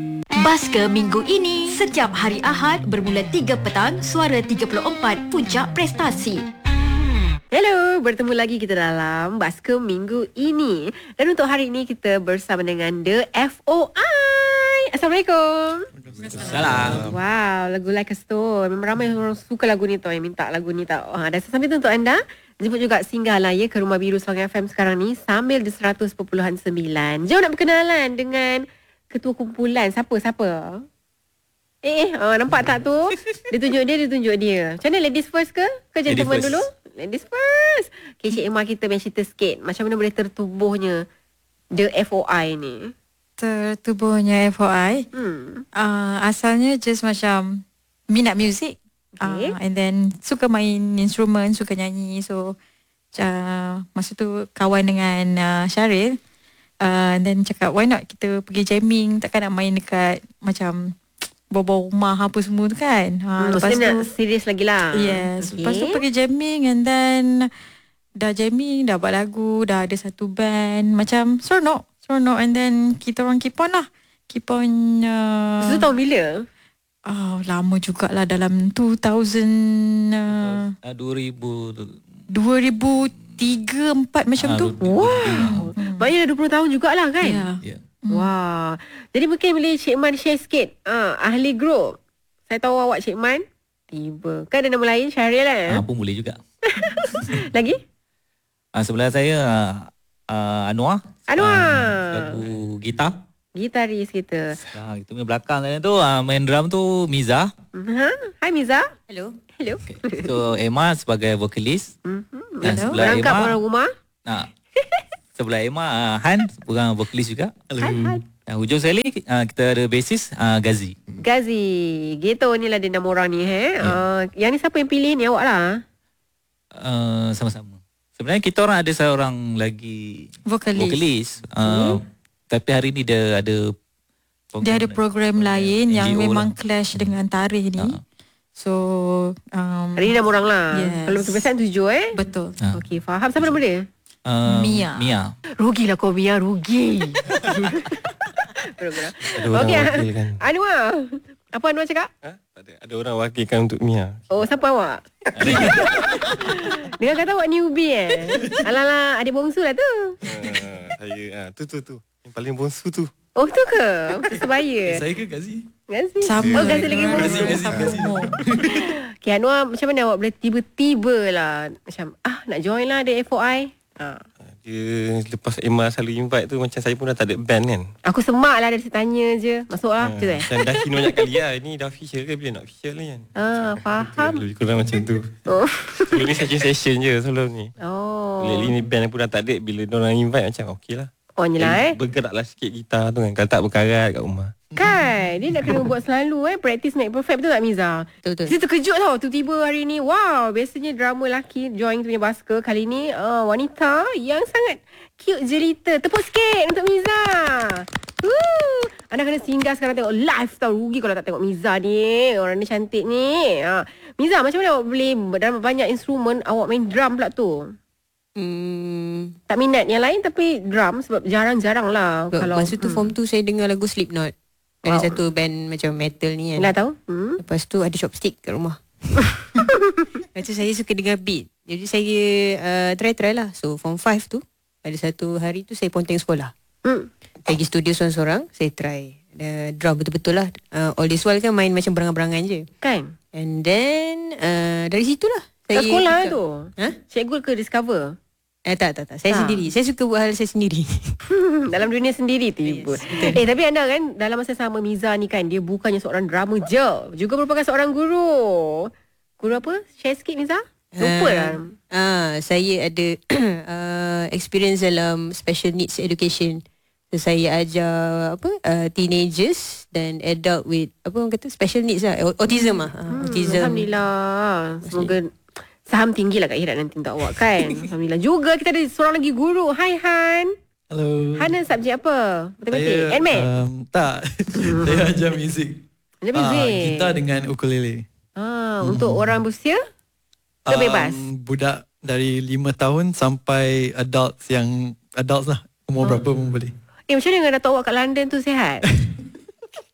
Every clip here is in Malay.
Basker minggu ini, setiap hari Ahad bermula 3 petang, Suara 34 Puncak Prestasi. Hello, bertemu lagi kita dalam Basker minggu ini. Dan untuk hari ini kita bersama dengan The FOI. Assalamualaikum. Salam. Wow, lagu Like a Stone. Memang ramai orang suka lagu ni tau, yang minta lagu ni tau. Dan sambil tu untuk anda, jemput juga singgah lah ya ke Rumah Biru Songai FM sekarang ni sambil di 100.9. Jom nak berkenalan dengan ketua kumpulan. Siapa? Nampak tak tu? Dia tunjuk dia. Macam mana, ladies first ke? Ke gentleman dulu? Ladies first. Okay, Cik Emma kita main cerita sikit. Macam mana boleh tertubuhnya The FOI ni? Tertubuhnya FOI asalnya just macam minat muzik. Okay. And then suka main instrumen, suka nyanyi. So masa tu kawan dengan Syaril. And then cakap why not kita pergi jamming, takkan nak main dekat macam bawah rumah apa semua tu kan. Lepas tu nak serius lagi lah. Yes, okay. Lepas tu pergi jamming. And then dah jamming, dah buat lagu, dah ada satu band. Macam seronok. And then kita orang keep on lah. Keep on. Itu tahun bila? Lama jugalah, dalam 2000 2003-2004 macam tu. Wow. Maknanya dah 20 tahun jugalah kan? Ya. Wah. Jadi mungkin boleh Cik Man share sikit. Ahli grup. Saya tahu awak Cik Man. Tiba. Kan ada nama lain, Syaril lah. Pun boleh juga. Lagi? Sebelah saya Anwar. Lagu gitar. Gitaris kita. Kita punya belakang sana tu main drum tu Miza. Hai Miza. Hello. Okay. So Emma sebagai vokalis. Dan sebelah Berangkap Emma orang rumah. sebelah Emma Han orang vokalis juga. Hai. Dan hujung sekali kita ada bassist Gazi. Gitu ni lah dia nama orang ni. Yang ni siapa yang pilih ni? Awak lah. Sama-sama. Sebenarnya kita orang ada seorang lagi vokalis. Tapi hari ni dia ada program lain yang memang clash dengan tarikh ni. So hari ni nama orang lah. Yes. Kalau kebiasaan 7 Betul. Okey, faham. Siapa nama dia? Mia. Rugilah kau Mia, rugi. Okey. Anwar. Apa Anwar cakap? Tak ada. Ada orang wakilkan untuk Mia. Oh, siapa awak? Dia kata awak newbie Alah, adik bongsu lah tu. Saya tu. Yang paling bongsu tu. Oh, tu ke? Sebaya. Saya ke Gazi? Sama. Oh, Gazi lagi bongsu. Okay, Anwar, macam mana awak boleh tiba-tiba lah macam nak join lah The FOI? Dia lepas Emma selalu invite tu, macam saya pun dah tak ada band kan. Aku semak lah dari tanya je. Masuk lah. Macam tu Dan dah kini banyak kali lah. Ni dah official ke? Bila nak official lah kan. Faham. Lebih kurang macam tu. Sebelum ni session je sebelum ni. Lately ni band pun dah tak ada. Bila diorang invite macam okey lah. Ni lah bergeraklah sikit gitar tu kan. Kalau tak berkarat kat rumah. Kan, dia nak kena buat selalu practice make perfect. Betul tak Miza? Betul. Saya terkejut tau tiba-tiba hari ni. Wow, biasanya drama lelaki join punya Basker. Kali ni wanita yang sangat cute jelita. Tepuk sikit untuk Miza. Anda kena singgah sekarang tengok live tau. Rugi kalau tak tengok Miza ni. Orang ni cantik ni. Miza, macam mana awak boleh dalam banyak instrumen awak main drum pula tu? Tak minat yang lain tapi drum sebab jarang-jarang lah. Kalau masa tu form 2 saya dengar lagu Slipknot. Ada satu band macam metal ni kan. Nak tahu? Lepas tu ada chopstick kat rumah. Lepas tu saya suka dengar beat. Jadi saya try lah. So form 5 tu ada satu hari tu saya ponteng sekolah. Pergi studio seorang-seorang. Saya try drum betul-betul lah. All this while kan main macam berangan-berangan je kan. And then dari situlah kat sekolah tu cikgu ke discover? Tak. Saya sendiri. Saya suka buat hal saya sendiri. Dalam dunia sendiri tiba. Yes, tapi anda kan dalam masa sama Miza ni kan, dia bukannya seorang drama je, juga merupakan seorang guru. Guru apa? Share sikit Miza. Lupa lah. Saya ada experience dalam special needs education. So, saya ajar teenagers dan adult with orang kata special needs lah, autism autism. Alhamdulillah. Semoga saham tinggi lah Kak Hirat nanti untuk awak kan. Alhamdulillah. Juga kita ada seorang lagi guru. Hai Han. Hello. Han subjek apa? Matematik? Handmade? Tak. Saya ajar muzik. Ajar muzik? Gitar dengan ukulele. Untuk orang berusia? Ke bebas? Budak dari 5 tahun sampai adults lah. Umur berapa pun boleh. Macam mana dengan Dato' awak kat London tu, sihat?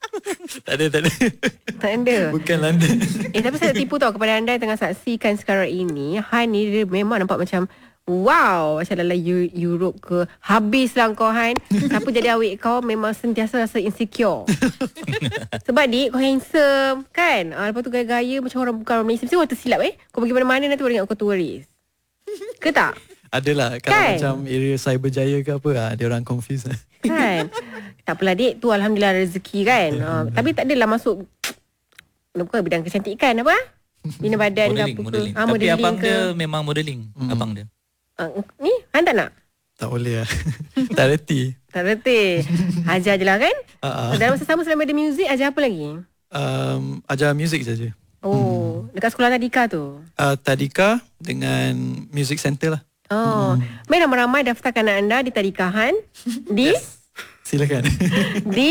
Tak ada. Tak ada. Bukan London. Tapi saya nak tipu tau kepada anda yang tengah saksikan sekarang ini. Han ni dia memang nampak macam wow, macam dalam Europe ke. Habislah kau Han. Siapa jadi awet kau memang sentiasa rasa insecure. Sebab dik kau handsome kan. Lepas tu gaya-gaya macam orang bukan orang Malaysia. Mesti orang tersilap kau pergi mana-mana nanti orang ingat kau turis. Ke tak? Adalah kalau kan? Macam area Cyberjaya ke apa dia orang confuse kan. Tak apalah dik, tu alhamdulillah rezeki kan. Tapi tak adalah masuk bukan bidang kecantikan apa? Bina badan ke apa ke. Tapi abang ke? Dia memang modeling. Abang dia. Ni Han tak nak? Tak boleh lah. Tak reti. Ajar je lah kan. Dalam masa sama selain ada muzik, ajar apa lagi? Ajar muzik saja. Dekat sekolah Tadika tu? Tadika dengan music center lah. Main ramai-ramai daftarkan anak anda di Tadika Han. Di? Yes. Silakan. Di?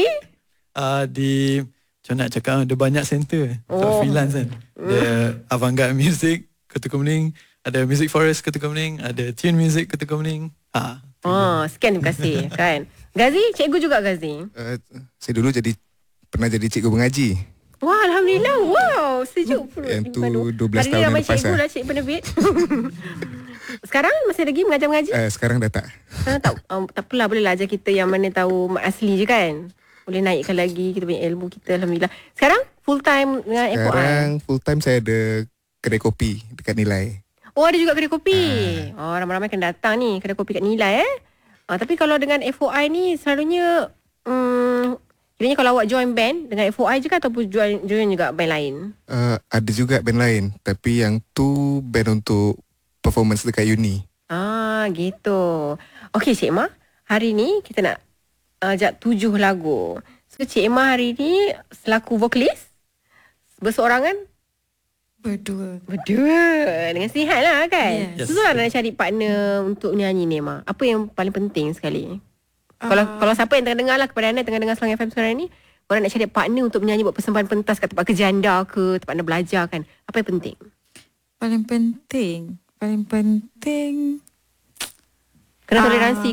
Di macam nak cakap ada banyak center untuk freelance kan. Ada Avantgarde Music Kota Kemuning, ada Music Forest Kota Kemuning, ada Tune Music Kota Kemuning. Sekian, terima kasih kan. Gazi, cikgu juga Gazi? Saya dulu pernah jadi cikgu mengaji. Wah, alhamdulillah. Wow, sejuk perut. Yang tu 12 tahun yang yang lepas cikgu lah, Cik Penerbit. Sekarang masih lagi mengajar mengaji? Sekarang dah tak. Tak apalah, boleh lah ajar kita yang mana tahu asli je kan. Boleh naikkan lagi kita punya ilmu kita, alhamdulillah. Sekarang full time dengan FOI? Sekarang full time saya ada kedai kopi dekat Nilai. Ada juga kedai kopi. Ramai-ramai akan datang ni kedai kopi kat Nilai tapi kalau dengan FOI ni selalunya kiranya kalau awak join band dengan FOI je kan ataupun join juga band lain? Ada juga band lain, tapi yang tu band untuk performance dekat uni. Gitu. Okey Cik Emma, hari ni kita nak ajak 7 lagu. So Cik Emma hari ni selaku vokalis berseorangan? Berdua. Dengan sihat lah kan? Yes. Susah nak cari partner untuk nyanyi ni Emma. Apa yang paling penting sekali? Kalau siapa yang tengah dengar lah, kepada anda tengah dengar Selang FM sekarang ni, korang nak cari partner untuk menyanyi buat persembahan pentas kat tempat kerja anda ke, tempat anda belajar kan, apa yang penting? Paling penting kena toleransi